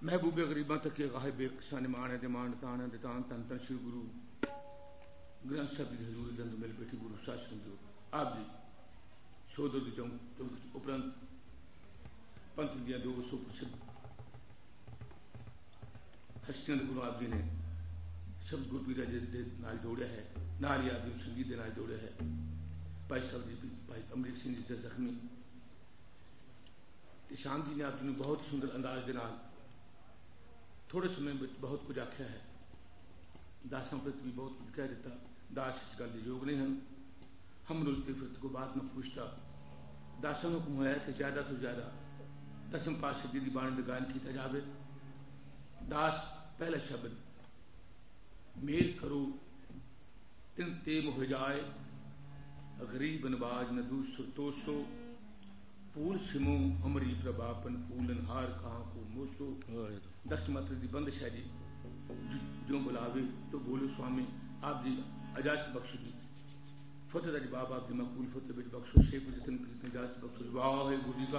महबूबे गरीबां तक के गाहे बेकसा निमाने दे मान तान दे तान तन तन श्री गुरु ग्रंथ साहब जी हजूर दंद मिल बैठी गुरु शासन जो आप जी शोधो दी जाऊं उपरांत पंथ दिया 200 प्रसिद्ध हस्तियां गुरु आप जी ने शब्द गुरपीरा जी नाल जोड़िया है नाल ही आप जी संगीत के नाल जोड़िया है भाई साहब जी भाई अमरीक सिंह जी से जख्मी शाम जी ने आप जी ने बहुत सुंदर अंदाज के नाल थोड़े समय में बहुत कुछ आख्या है दासों प्रति भी बहुत कुछ कह दिता दास इस गल योग नहीं हैं हम फिरत को बात न पूछता दासों को हुआ है कि ज्यादा तो ज्यादा दसम पातशाह जी की बाणी गायन किया जाए दास पहला शब्द मेल करो तिन तेम हो जाए गरीब नवाज न दूसो तोसो पूल सिमो अमरी प्रभापन पूलन हार कहाँ को मोसो 10 मात्र की बंदिश है जी जो बुलावे तो बोलो स्वामी आप जी अजाजत बख्शो जी फतेह दा जी बाबा आप जी मकबूल फतेह बिच बख्शो शेख जितन इजाजत बख्शो वाह गुरु जी का